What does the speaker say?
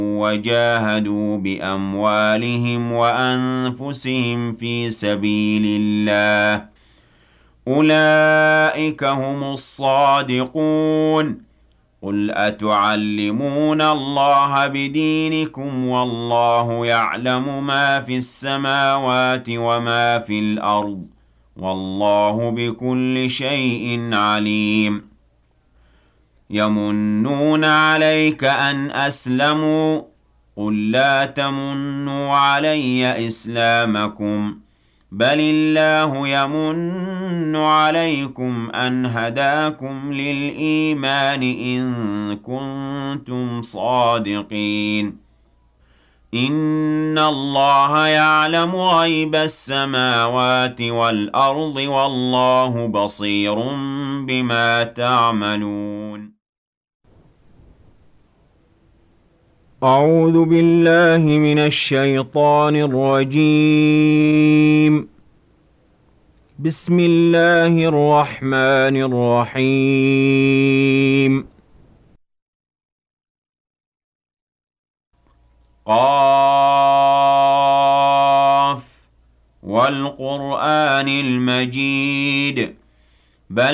وجاهدوا بأموالهم وأنفسهم في سبيل الله أولئك هم الصادقون قل أتعلمون الله بدينكم والله يعلم ما في السماوات وما في الأرض والله بكل شيء عليم يمنون عليك أن أسلموا قل لا تمنوا علي إسلامكم بل الله يمن عليكم أن هداكم للإيمان إن كنتم صادقين إن الله يعلم غيب السماوات والأرض والله بصير بما تعملون أعوذ بالله من الشيطان الرجيم بسم الله الرحمن الرحيم قاف والقرآن المجيد